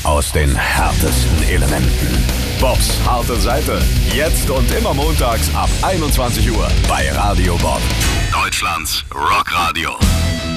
aus den härtesten Elementen. Bobs harte Seite. Jetzt und immer montags ab 21 Uhr bei Radio Bob. Deutschlands Rockradio.